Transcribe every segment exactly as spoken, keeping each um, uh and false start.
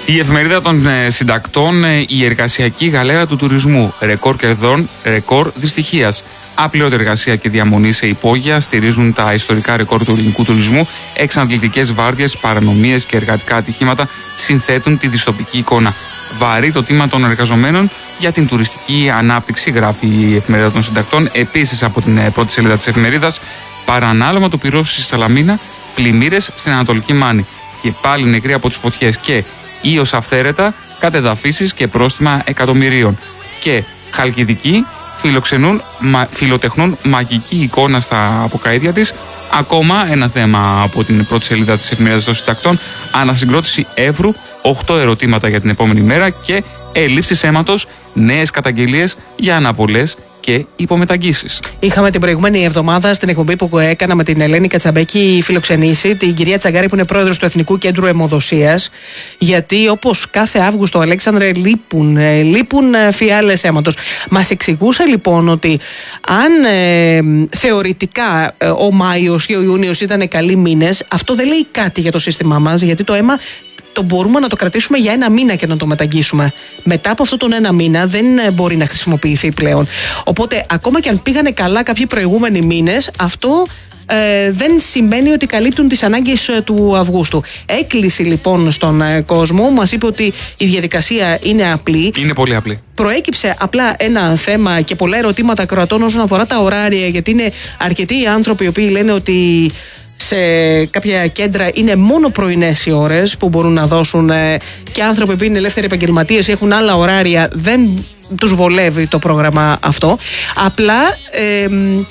Η εφημερίδα των ε, συντακτών, ε, η εργασιακή γαλέρα του τουρισμού. Ρεκόρ κερδών, ρεκόρ δυστυχίας. Απλήρωτη εργασία και διαμονή σε υπόγεια στηρίζουν τα ιστορικά ρεκόρ του ελληνικού τουρισμού. Εξαντλητικές βάρδιες, παρανομίες και εργατικά ατυχήματα συνθέτουν τη δυστοπική εικόνα. Βαρύ το τίμα των εργαζομένων για την τουριστική ανάπτυξη, γράφει η εφημερίδα των συντακτών. Επίσης, από την ε, πρώτη σελίδα της εφημερίδας, παρανάλωμα του πυρός στη Σαλαμίνα, πλημμύρες στην Ανατολική Μάνη. Και πάλι νεκροί από τις φωτιές. Και ίος αυθαίρετα, κατεδαφίσεις και πρόστιμα εκατομμυρίων. Και Χαλκιδικοί φιλοξενούν, μα, φιλοτεχνούν μαγική εικόνα στα αποκαΐδια της. Ακόμα ένα θέμα από την πρώτη σελίδα της εφημερίδας των συντακτών. Ανασυγκρότηση Εύρου, οκτώ ερωτήματα για την επόμενη μέρα και έλλειψης αίματος, νέες καταγγελίες για αναβολές και υπομεταγγίσεις. Είχαμε την προηγούμενη εβδομάδα στην εκπομπή που έκανα με την Ελένη Κατσαμπέκη φιλοξενήσει την κυρία Τσαγκάρη, που είναι πρόεδρος του Εθνικού Κέντρου Αιμοδοσίας, γιατί όπως κάθε Αύγουστο, Αλέξανδρε, λείπουν, λείπουν φιάλες αίματος. Μας εξηγούσε λοιπόν ότι αν ε, θεωρητικά ε, ο Μάιος ή ο Ιούνιος ήταν καλοί μήνες, αυτό δεν λέει κάτι για το σύστημά μας, γιατί το αίμα το μπορούμε να το κρατήσουμε για ένα μήνα και να το μεταγγίσουμε. Μετά από αυτόν τον ένα μήνα δεν μπορεί να χρησιμοποιηθεί πλέον. Οπότε, ακόμα και αν πήγανε καλά κάποιοι προηγούμενοι μήνες, αυτό ε, δεν σημαίνει ότι καλύπτουν τις ανάγκες ε, του Αυγούστου. Έκκληση λοιπόν στον ε, κόσμο, μας είπε ότι η διαδικασία είναι απλή. Είναι πολύ απλή. Προέκυψε απλά ένα θέμα και πολλά ερωτήματα κροατών όσον αφορά τα ωράρια, γιατί είναι αρκετοί οι άνθρωποι οι οποίοι λένε ότι σε κάποια κέντρα είναι μόνο πρωινές οι ώρες που μπορούν να δώσουν, και άνθρωποι που είναι ελεύθεροι επαγγελματίες έχουν άλλα ωράρια, δεν τους βολεύει το πρόγραμμα αυτό. Απλά ε,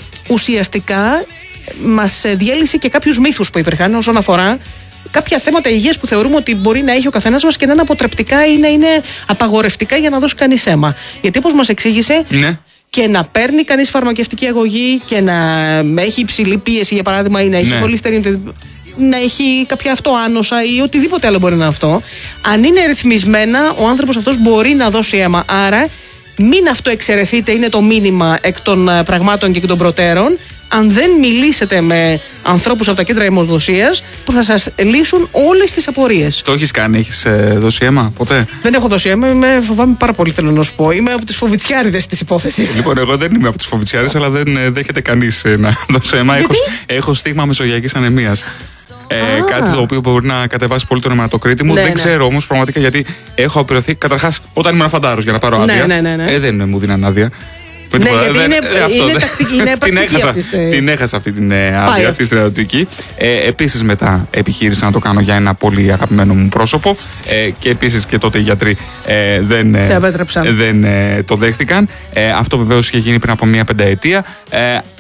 ουσιαστικά μας διέλυσε και κάποιους μύθους που υπήρχαν όσον αφορά κάποια θέματα υγείας που θεωρούμε ότι μπορεί να έχει ο καθένας μας και να είναι αποτρεπτικά ή να είναι απαγορευτικά για να δώσει κανείς αίμα. Γιατί όπως μας εξήγησε, ναι, και να παίρνει κανείς φαρμακευτική αγωγή και να έχει υψηλή πίεση, για παράδειγμα, ή να έχει ναι. χολυστερίνη, να έχει κάποια αυτοάνοσα ή οτιδήποτε άλλο μπορεί να είναι αυτό. Αν είναι ρυθμισμένα, ο άνθρωπος αυτός μπορεί να δώσει αίμα. Άρα, μην αυτοεξαιρεθείτε, είναι το μήνυμα εκ των πραγμάτων και εκ των προτέρων. Αν δεν μιλήσετε με ανθρώπους από τα κέντρα αιμοδοσίας που θα σας λύσουν όλες τις απορίες. Το έχεις κάνει, έχεις ε, δώσει αίμα ποτέ? Δεν έχω δώσει αίμα, είμαι, φοβάμαι πάρα πολύ, θέλω να σου πω. Είμαι από τις φοβητσιάριδες της υπόθεσης. Λοιπόν, εγώ δεν είμαι από τις φοβητσιάριδες, αλλά δεν ε, δέχεται κανείς ε, να δώσει αίμα. Έχω, έχω στίγμα μεσογειακής ανεμίας. Ε, κάτι το οποίο μπορεί να κατεβάσει πολύ τον αιματοκρίτη μου. Ναι, δεν ναι. ξέρω όμως πραγματικά, γιατί έχω απειρωθεί. Καταρχάς, όταν ήμουν φαντάρος για να πάρω άδεια, ναι, ναι, ναι. Ε, δεν μου δίναν άδεια. Ναι, γιατί είναι, ε, είναι τακτική, είναι την, έχασα, αυτής, την έχασα αυτή την ε, άδεια, αυτή την ερωτική. Ε, επίσης μετά επιχείρησα να το κάνω για ένα πολύ αγαπημένο μου πρόσωπο, ε, και επίσης και τότε οι γιατροί ε, δεν, ε, δεν ε, το δέχτηκαν. Ε, αυτό βεβαίως είχε γίνει πριν από μία πενταετία. Ε,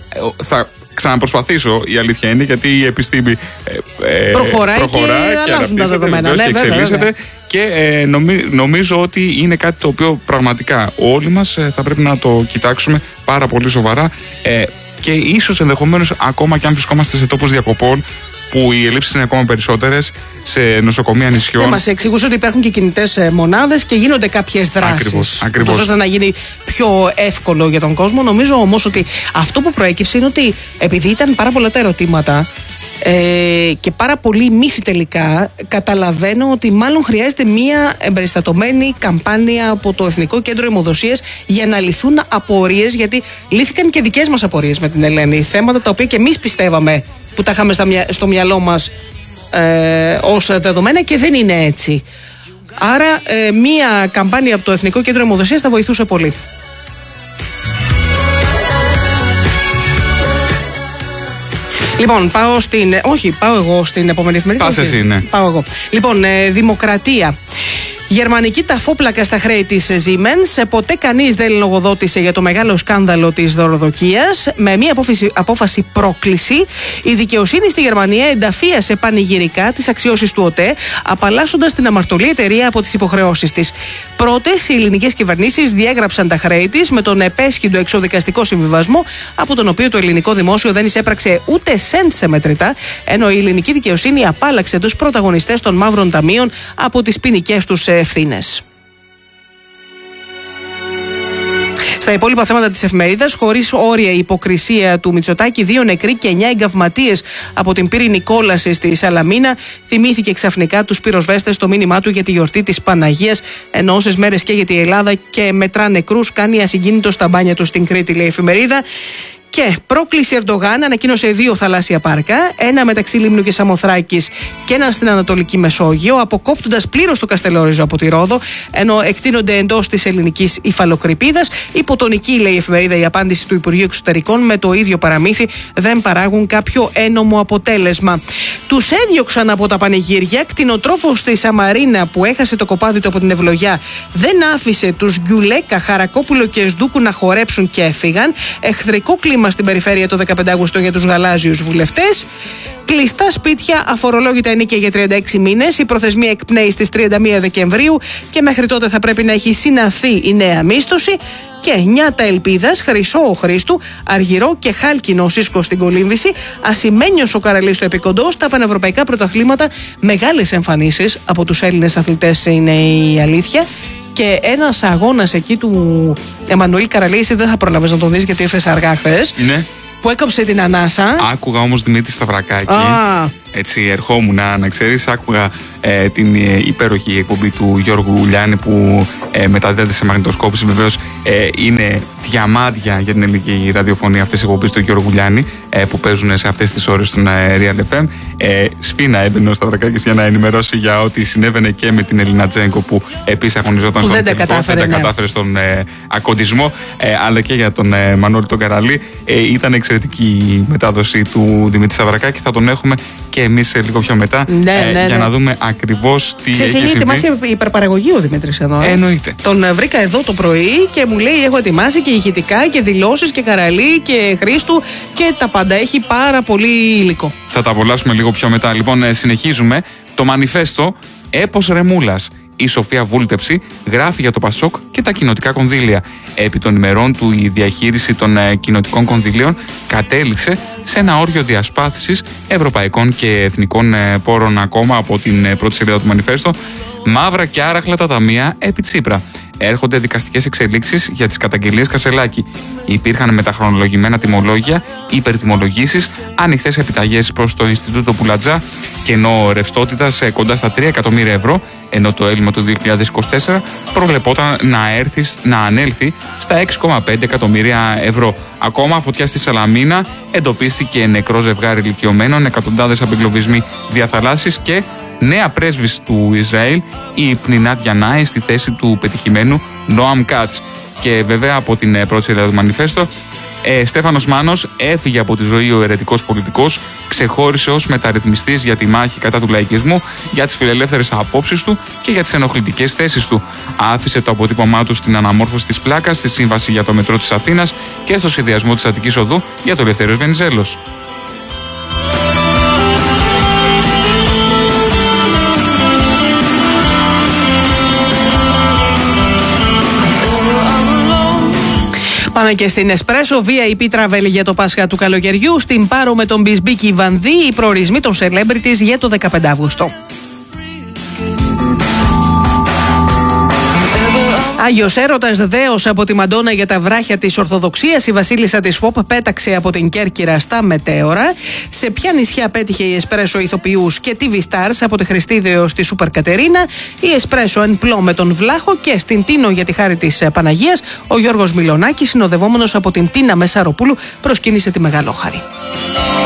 θα ξαναπροσπαθήσω, η αλήθεια είναι, γιατί η επιστήμη ε, προχωράει, προχωρά και, και αλλάζουν τα δεδομένα, ναι, και εξελίσσεται. βέβαια. Και ε, νομι, νομίζω ότι είναι κάτι το οποίο πραγματικά όλοι μας ε, θα πρέπει να το κοιτάξουμε πάρα πολύ σοβαρά, ε, και ίσως ενδεχομένως ακόμα και αν βρισκόμαστε σε τόπους διακοπών που οι ελλείψεις είναι ακόμα περισσότερες, σε νοσοκομεία νησιών. Ναι, μας εξηγούσε ότι υπάρχουν και κινητές μονάδες και γίνονται κάποιες δράσεις. Ακριβώς, ακριβώς. ώστε να γίνει πιο εύκολο για τον κόσμο. Νομίζω όμως ότι αυτό που προέκυψε είναι ότι επειδή ήταν πάρα πολλά τα ερωτήματα ε, και πάρα πολλοί μύθοι τελικά, καταλαβαίνω ότι μάλλον χρειάζεται μία εμπεριστατωμένη καμπάνια από το Εθνικό Κέντρο Αιμοδοσίας για να λυθούν απορίες, γιατί λύθηκαν και δικές μας απορίες με την Ελένη. Θέματα τα οποία και εμείς πιστεύαμε, που τα είχαμε στο μυαλό μας ε, ως δεδομένα, και δεν είναι έτσι. Άρα ε, μία καμπάνια από το Εθνικό Κέντρο Αιμοδοσίας θα βοηθούσε πολύ. Λοιπόν, πάω στην. Όχι, πάω εγώ στην επόμενη εφημερίδα. Πας εσύ, ναι. Πάω εγώ. Λοιπόν, ε, Δημοκρατία. Γερμανική ταφόπλακα στα χρέη της Siemens. Ποτέ κανείς δεν λογοδότησε για το μεγάλο σκάνδαλο της δωροδοκίας. Με μια απόφαση, απόφαση πρόκληση, η δικαιοσύνη στη Γερμανία ενταφίασε πανηγυρικά τις αξιώσεις του ΟΤΕ, απαλλάσσοντας την αμαρτωλή εταιρεία από τις υποχρεώσεις της. Πρώτες, οι ελληνικές κυβερνήσεις διέγραψαν τα χρέη της με τον επέσχυντο εξοδικαστικό συμβιβασμό, από τον οποίο το ελληνικό δημόσιο δεν εισέπραξε ούτε σεντ σε μετρητά, ενώ η ελληνική δικαιοσύνη απάλλαξε τους πρωταγωνιστές των μαύρων ταμείων από τις ποινικές τους ευθύνες. Στα υπόλοιπα θέματα της εφημερίδας, χωρίς όρια η υποκρισία του Μητσοτάκη, δύο νεκροί και εννιά εγκαυματίες από την πύρινη κόλαση στη Σαλαμίνα. Θυμήθηκε ξαφνικά τους πυροσβέστες στο μήνυμά του για τη γιορτή της Παναγίας, ενώ όσες μέρες καίγεται η Ελλάδα και μετρά νεκρούς, κάνει ασυγκίνητο στα μπάνια του στην Κρήτη, λέει η εφημερίδα. Και πρόκληση Ερντογάν ανακοίνωσε δύο θαλάσσια πάρκα, ένα μεταξύ Λίμνου και Σαμοθράκης και ένα στην Ανατολική Μεσόγειο, αποκόπτοντας πλήρως το Καστελόριζο από τη Ρόδο, ενώ εκτείνονται εντός της ελληνικής υφαλοκρηπίδας. Υποτονική, λέει η εφημερίδα, η απάντηση του Υπουργείου Εξωτερικών με το ίδιο παραμύθι, δεν παράγουν κάποιο ένομο αποτέλεσμα. Τους έδιωξαν από τα πανηγύρια. Κτηνοτρόφος στη Σαμαρίνα που έχασε το κοπάδι του από την ευλογιά δεν άφησε τους Γκιουλέκα, Χαρακόπουλο και Σδούκου να χορέψουν και έφυγαν. Εχθρικό κλίμα στην περιφέρεια το δεκαπέντε Αυγούστου για τους γαλάζιους βουλευτές. Κλειστά σπίτια, αφορολόγητα ενίκια για τριάντα έξι μήνες. Η προθεσμία εκπνέει στις τριάντα μία Δεκεμβρίου και μέχρι τότε θα πρέπει να έχει συναυθεί η νέα μίσθωση. Και νιάτα ελπίδας, χρυσό ο Χρήστου, αργυρό και χάλκινο ο Σίσκος στην κολύμβηση, ασημένιος ο Καραλής στο επικοντό. Στα πανευρωπαϊκά πρωταθλήματα, μεγάλες εμφανίσεις από τους Έλληνες αθλητές είναι η αλήθεια. Και ένας αγώνας εκεί του Εμμανουήλ Καραλή, εσύ δεν θα προλάβεις να τον δεις γιατί ήρθες αργά χθες. Ναι. Που έκοψε την ανάσα. Άκουγα όμως Δημήτρη Σταυρακάκη. Α. Έτσι ερχόμουν να ξέρεις, άκουγα ε, την ε, υπέροχη εκπομπή του Γιώργου Γουλιάνη που ε, μεταδίδεται σε μαγνητοσκόπηση. Βεβαίως ε, είναι διαμάντια για την ελληνική ραδιοφωνία αυτές οι εκπομπές του Γιώργου Γουλιάνη ε, που παίζουν σε αυτές τις ώρες στον ε, Real εφ εμ. Ε, σφίνα έμπαινε ο Σταυρακάκης για να ενημερώσει για ό,τι συνέβαινε και με την Ελίνα Τζέγκο που επίσης αγωνιζόταν που στον δεν τελικό, κατάφερε, δεν τα ναι. κατάφερε στον ε, ακοντισμό, ε, αλλά και για τον ε, Μανώλη τον Καραλή. Ε, ήταν εξαιρετική η μετάδοση του Δημήτρη Σταυρακάκη. Θα τον έχουμε και εμείς λίγο πιο μετά ναι, ε, ναι, για ναι. να δούμε ακριβώς τι Ξέρεις, έχει έχει συμβεί. ετοιμάσει υπερπαραγωγή ο Δημήτρης εδώ. Ε. Εννοείται. Τον βρήκα εδώ το πρωί και μου λέει: έχω ετοιμάσει και ηχητικά και δηλώσεις και Καραλή και Χρήστου και τα πάντα. Έχει πάρα πολύ υλικό. Θα τα απολαύσουμε λίγο πιο μετά. Λοιπόν, ε, συνεχίζουμε. Το μανιφέστο Έπος Ρεμούλας. Η Σοφία Βούλτεψη γράφει για το Πασόκ και τα κοινοτικά κονδύλια. Επί των ημερών του η διαχείριση των ε, κοινοτικών κονδυλίων κατέληξε σε ένα όριο διασπάθησης ευρωπαϊκών και εθνικών ε, πόρων ακόμα από την ε, πρώτη σελίδα του μανιφέστο. Μαύρα και άραχλα τα ταμεία επί Τσίπρα. Έρχονται δικαστικές εξελίξεις για τις καταγγελίες Κασελάκη. Υπήρχαν μεταχρονολογημένα τιμολόγια, υπερτιμολογήσεις, ανοιχτές επιταγές προς το Ινστιτούτο Πουλατζά, κενό ρευστότητας κοντά στα τρία εκατομμύρια ευρώ, ενώ το έλλειμμα του δύο χιλιάδες είκοσι τέσσερα προβλεπόταν να, έρθει, να ανέλθει στα έξι κόμμα πέντε εκατομμύρια ευρώ. Ακόμα φωτιά στη Σαλαμίνα, εντοπίστηκε νεκρό ζευγάρι ηλικιωμένων, εκατοντάδες απεγκλωβισμοί διαθαλάσσης και νέα πρέσβης του Ισραήλ, η Πνινάτ Γιαννάη, στη θέση του πετυχημένου Νόαμ Κάτς. Και βέβαια από την πρώτη σελίδα του μανιφέστο, ε, Στέφανος Μάνος έφυγε από τη ζωή ο αιρετικός πολιτικός, ξεχώρισε ως μεταρρυθμιστής για τη μάχη κατά του λαϊκισμού, για τις φιλελεύθερες απόψεις του και για τις ενοχλητικές θέσεις του. Άφησε το αποτύπωμά του στην αναμόρφωση της πλάκας, στη σύμβαση για το μετρό της Αθήνας και στο σχεδιασμό της Αττικής Οδού για το Ελευθέριος Βενιζέλος. Πάμε και στην Εσπρέσο. βι άι πι Travel για το Πάσχα του καλοκαιριού. Στην Πάρο με τον Μπισμπίκη Βανδί. Οι προορισμοί των celebrities για το δεκαπέντε Αυγούστου. Άγιος έρωτας δέος από τη Μαντόνα για τα βράχια της Ορθοδοξίας. Η βασίλισσα της Ποπ πέταξε από την Κέρκυρα στα μετέωρα. Σε ποια νησιά πέτυχε η Εσπρέσο ηθοποιούς και τι βι Stars από τη Χριστίδεο στη Σούπερ Κατερίνα. Η Εσπρέσο εν πλώ με τον Βλάχο και στην Τίνο για τη χάρη της Παναγίας. Ο Γιώργος Μιλονάκης, συνοδευόμενος από την Τίνα Μεσαροπούλου, προσκύνησε τη Μεγαλόχαρη.